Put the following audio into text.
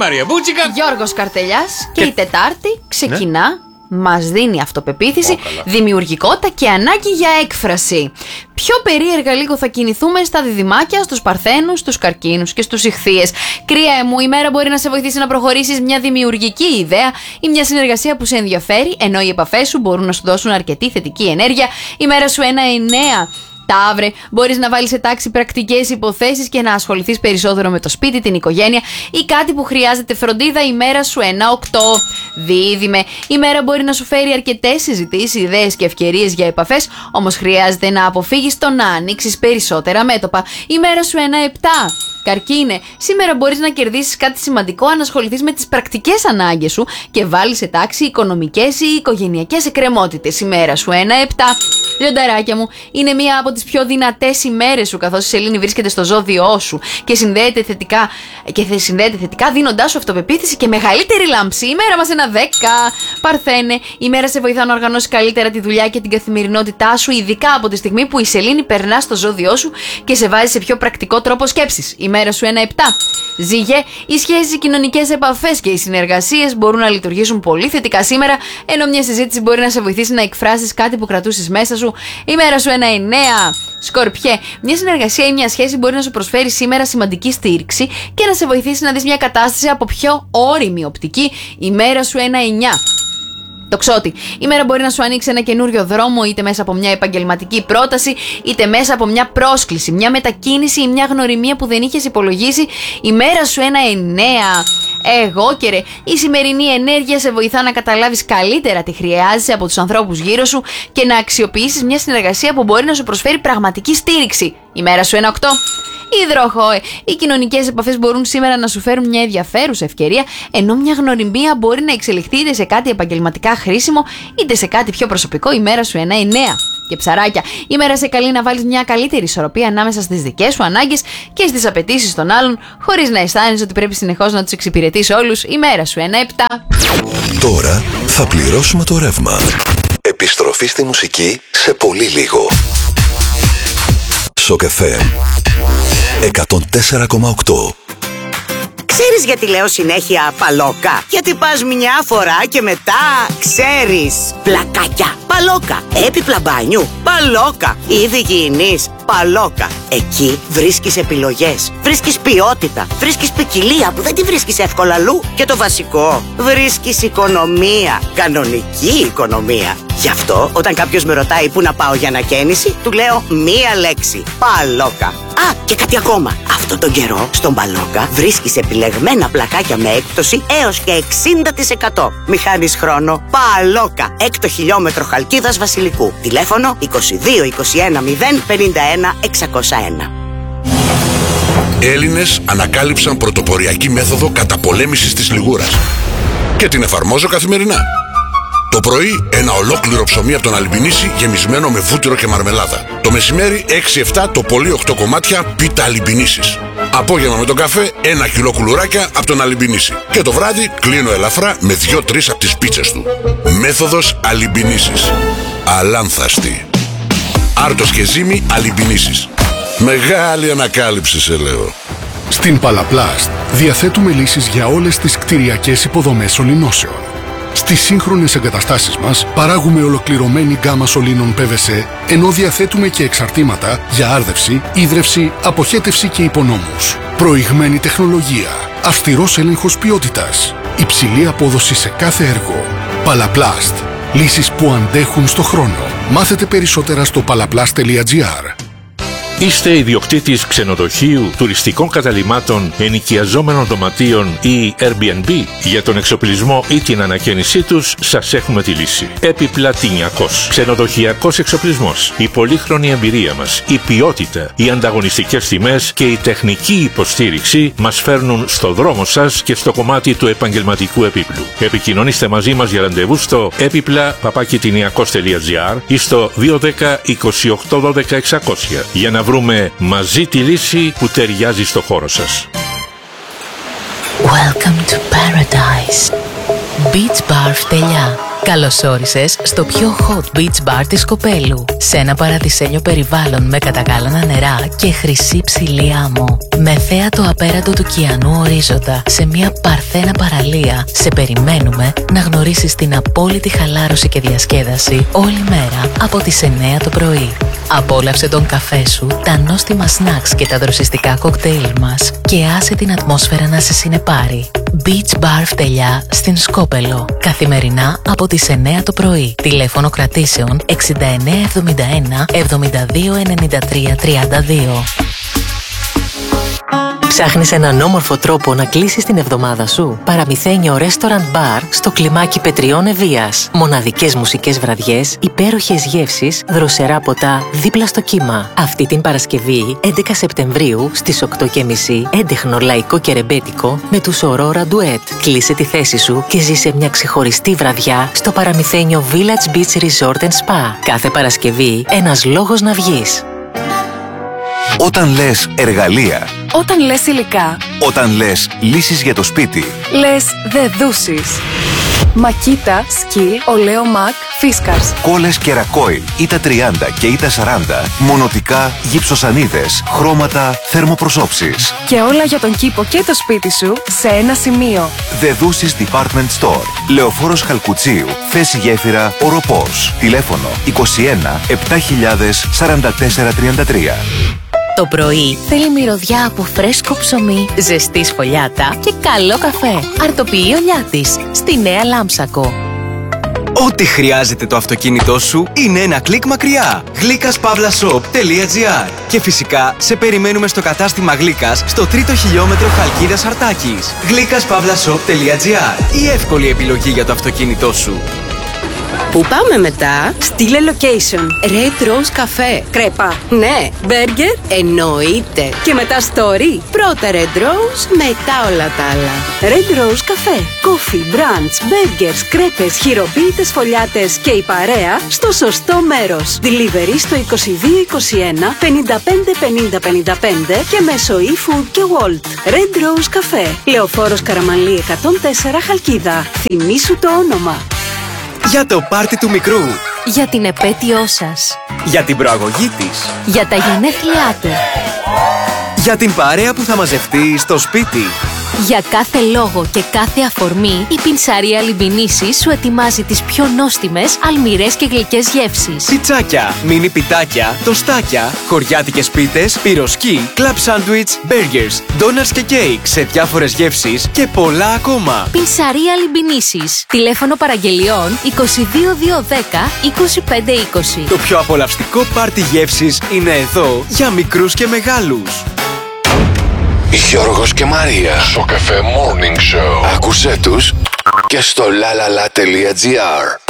Μαρία Μπούτσικα. Γιώργος Καρτελιάς. Και η Τετάρτη ξεκινά. Μας δίνει αυτοπεποίθηση, δημιουργικότητα και ανάγκη για έκφραση. Πιο περίεργα λίγο θα κινηθούμε στα διδυμάκια, στους Παρθένους, στους Καρκίνους και στους Ιχθύες. Κρύε μου, η μέρα μπορεί να σε βοηθήσει να προχωρήσεις μια δημιουργική ιδέα ή μια συνεργασία που σε ενδιαφέρει, ενώ οι επαφές σου μπορούν να σου δώσουν αρκετή θετική ενέργεια. Η μέρα σου 1-9. Ταύρε, μπορείς να βάλεις σε τάξη πρακτικές υποθέσεις και να ασχοληθείς περισσότερο με το σπίτι, την οικογένεια ή κάτι που χρειάζεται φροντίδα. Η μέρα σου 1-8. Δίδυμε, η μέρα μπορεί να σου φέρει αρκετές συζητήσεις, ιδέες και ευκαιρίες για επαφές, όμως χρειάζεται να αποφύγεις το να ανοίξεις περισσότερα μέτωπα. Η μέρα σου 1-7. Καρκίνε, σήμερα μπορείς να κερδίσεις κάτι σημαντικό αν ασχοληθείς με τις πρακτικές ανάγκες σου και βάλεις σε τάξη οικονομικές ή οικογενειακές εκκρεμότητες. Η μέρα σου 1-7. Λιονταράκια μου, είναι μία από τις πιο δυνατές ημέρες σου, καθώς η σελήνη βρίσκεται στο ζώδιό σου και συνδέεται θετικά δίνοντάς σου αυτοπεποίθηση και μεγαλύτερη λάμψη. Η μέρα μας 1-10. Παρθένε, η μέρα σε βοηθά να οργανώσεις καλύτερα τη δουλειά και την καθημερινότητά σου, ειδικά από τη στιγμή που η σελήνη περνά στο ζώδιό σου και σε βάζει σε πιο πρακτικό τρόπο σκέψης. Η μέρα σου 1-7. Ζήγε, οι σχέσεις, οι κοινωνικές επαφές και οι συνεργασίες μπορούν να λειτουργήσουν πολύ θετικά σήμερα, ενώ μια συζήτηση μπορεί να σε βοηθήσει να εκφράσεις κάτι που κρατούσες μέσα σου. Η μέρα σου 1-9. Σκορπιέ, μια συνεργασία ή μια σχέση μπορεί να σου προσφέρει σήμερα σημαντική στήριξη και να σε βοηθήσει να δεις μια κατάσταση από πιο όριμη οπτική. Η μέρα σου 1-9. Τοξότη, η μέρα μπορεί να σου ανοίξει ένα καινούριο δρόμο, είτε μέσα από μια επαγγελματική πρόταση, είτε μέσα από μια πρόσκληση, μια μετακίνηση ή μια γνωριμία που δεν είχες υπολογίσει. Η μέρα σου 1-9. Εγώ και ρε, η σημερινή ενέργεια σε βοηθά να καταλάβεις καλύτερα τι χρειάζεσαι από τους ανθρώπους γύρω σου και να αξιοποιήσεις μια συνεργασία που μπορεί να σου προσφέρει πραγματική στήριξη. Η μέρα σου 1-8. Υδροχόε, οι κοινωνικές επαφές μπορούν σήμερα να σου φέρουν μια ενδιαφέρουσα ευκαιρία, ενώ μια γνωριμία μπορεί να εξελιχθεί είτε σε κάτι επαγγελματικά χρήσιμο είτε σε κάτι πιο προσωπικό. Η μέρα σου 1-9. Και ψαράκια, η μέρα σε καλεί να βάλεις μια καλύτερη ισορροπία ανάμεσα στις δικές σου ανάγκες και στις απαιτήσεις των άλλων, χωρίς να αισθάνεσαι ότι πρέπει συνεχώς να τους εξυπηρετείς όλους. Η μέρα σου 1-7. Τώρα θα πληρώσουμε το ρεύμα. Επιστροφή στη μουσική σε πολύ λίγο. Σοκ FM 104,8. Ξέρεις γιατί λέω συνέχεια παλόκα? Γιατί πας μια φορά και μετά ξέρεις. Πλακάκια, παλόκα. Έπιπλα μπάνιου, παλόκα. Είδη υγιεινής, παλόκα. Εκεί βρίσκεις επιλογές, βρίσκεις ποιότητα, βρίσκεις ποικιλία που δεν τη βρίσκεις εύκολα αλλού. Και το βασικό, βρίσκεις οικονομία, κανονική οικονομία. Γι' αυτό όταν κάποιος με ρωτάει πού να πάω για ανακαίνιση, του λέω μία λέξη, παλόκα. Α, και κάτι ακόμα. Αυτόν τον καιρό στον Παλόκα βρίσκεις επιλεγμένα πλακάκια με έκπτωση έως και 60%. Μη χάνεις χρόνο. Παλόκα, 6 χιλιόμετρο Χαλκίδας Βασιλικού. Τηλέφωνο 22 21 0 51 601. Έλληνες ανακάλυψαν πρωτοποριακή μέθοδο καταπολέμησης της λιγούρας και την εφαρμόζω καθημερινά. Το πρωί ένα ολόκληρο ψωμί από τον Αλιμπινίση γεμισμένο με βούτυρο και μαρμελάδα. Το μεσημέρι 6-7 το πολύ 8 κομμάτια πίτα Αλιμπινίσης. Απόγευμα με τον καφέ 1 κιλό κουλουράκια από τον Αλιμπινίση. Και το βράδυ κλείνω ελαφρά με 2-3 από τις πίτσες του. Μέθοδος Αλιμπινίσης. Αλάνθαστη. Άρτος και ζύμη Αλιμπινίσης. Μεγάλη ανακάλυψη σε λέω. Στην Παλαπλάστ διαθέτουμε λύσεις για όλες τις κτηριακές υποδομές σωληνώσεων. Στις σύγχρονες εγκαταστάσεις μας παράγουμε ολοκληρωμένη γκάμα σωλήνων PVC, ενώ διαθέτουμε και εξαρτήματα για άρδευση, ίδρυυση, αποχέτευση και υπονόμους. Προηγμένη τεχνολογία, αυστηρός έλεγχος ποιότητας, υψηλή απόδοση σε κάθε έργο. Παλαπλάστ. Λύσεις που αντέχουν στο χρόνο. Μάθετε περισσότερα στο palaplast.gr. Είστε ιδιοκτήτης ξενοδοχείου, τουριστικών καταλυμάτων, ενοικιαζόμενων δωματίων ή Airbnb? Για τον εξοπλισμό ή την ανακαίνισή τους σας έχουμε τη λύση. Επιπλατινιακός. Ξενοδοχειακός εξοπλισμός. Η πολύχρονη εμπειρία μας, η ποιότητα, οι ανταγωνιστικές τιμές και η τεχνική υποστήριξη μας φέρνουν στο δρόμο σας και στο κομμάτι του επαγγελματικού επίπλου. Επικοινωνήστε μαζί μας για ραντεβού στο epipla@tiniakos.gr ή στο 210 28 12 600 για να βρούμε μαζί τη λύση που ταιριάζει στο χώρο σας. Welcome to paradise. Beach Bar Φτελιά. Καλώς όρισες στο πιο hot beach bar της Κοπέλου. Σε ένα παραδεισένιο περιβάλλον με κατακάλανα νερά και χρυσή ψηλή άμμο. Με θέα το απέραντο του ωκεανού ορίζοντα σε μια παρθένα παραλία. Σε περιμένουμε να γνωρίσεις την απόλυτη χαλάρωση και διασκέδαση όλη μέρα από τις 9 το πρωί. Απόλαυσε τον καφέ σου, τα νόστιμα snacks και τα δροσιστικά κοκτέιλ μας και άσε την ατμόσφαιρα να σε συνεπάρει. Beach Bar Φτελιά στην Σκόπελο. Καθημερινά από τις 9 το πρωί. Τηλέφωνο κρατήσεων 6971 72 93 32. Ψάχνεις έναν όμορφο τρόπο να κλείσεις την εβδομάδα σου? Παραμυθένιο Restaurant Bar στο κλιμάκι Πετριών Ευβοίας. Μοναδικές μουσικές βραδιές, υπέροχες γεύσεις, δροσερά ποτά δίπλα στο κύμα. Αυτή την Παρασκευή, 11 Σεπτεμβρίου, στις 8:30, έντεχνο λαϊκό και ρεμπέτικο με τους Aurora Duet. Κλείσε τη θέση σου και ζήσε μια ξεχωριστή βραδιά στο παραμυθένιο Village Beach Resort and Spa. Κάθε Παρασκευή, ένας λόγος να βγεις. Όταν λες εργαλεία. Όταν λες υλικά. Όταν λες λύσεις για το σπίτι. Λες δεδούσεις. Μακίτα, σκι, ολέο Μακ, Φίσκαρς. Κόλλες και ρακόιλ, ΙΤΑ 30 και ΙΤΑ 40, μονοτικά, γυψοσανίδες, χρώματα, θερμοπροσώψεις. Και όλα για τον κήπο και το σπίτι σου σε ένα σημείο. Δεδούσεις Department Store. Λεωφόρος Χαλκουτσίου, θέση γέφυρα Οροπός. Τηλέφωνο 21 7000 44 33. Το πρωί θέλει μυρωδιά από φρέσκο ψωμί, ζεστή σφολιάτα και καλό καφέ. Αρτοποιεί ο Λιάτης στη Νέα Λάμψακο. Ό,τι χρειάζεται το αυτοκίνητό σου είναι ένα κλικ μακριά. Γλίκας-shop.gr. Και φυσικά σε περιμένουμε στο κατάστημα Γλίκας στο 3ο χιλιόμετρο Χαλκίδας Αρτάκης. Γλίκας-shop.gr. Η εύκολη επιλογή για το αυτοκίνητό σου. Πού πάμε μετά? Στείλε location. Red Rose Café. Κρέπα. Ναι. Burger. Εννοείται. Και μετά story. Πρώτα Red Rose, μετά όλα τα άλλα. Red Rose Café. Coffee, brunch, burgers, κρέπες, χειροποίητες φωλιάτες και η παρέα στο σωστό μέρος. Delivery στο 2221 55 50 55 και μέσω eFood και Wolt. Red Rose Café. Λεωφόρος Καραμανλή 104 Χαλκίδα. Θυμήσου το όνομα. Για το πάρτι του μικρού. Για την επέτειό σας. Για την προαγωγή της. Για τα γενέθλιά του. Για την παρέα που θα μαζευτεί στο σπίτι. Για κάθε λόγο και κάθε αφορμή, η Πινσαρία Λιμπινίσης σου ετοιμάζει τις πιο νόστιμες, αλμυρές και γλυκές γεύσεις. Πιτσάκια, μίνι πιτάκια, τοστάκια, χωριάτικες πίτες, πυροσκή, κλαμπ σάντουιτς, μπέργκερς, ντόνατς και κέικ σε διάφορες γεύσεις και πολλά ακόμα. Πινσαρία Λιμπινίσης. Τηλέφωνο παραγγελιών 22210 2520. Το πιο απολαυστικό πάρτι γεύσεις είναι εδώ για μικρούς και μεγάλους. Γιώργος και Μαρία. Στο καφέ Morning Show. Άκουσέ τους και στο lalala.gr.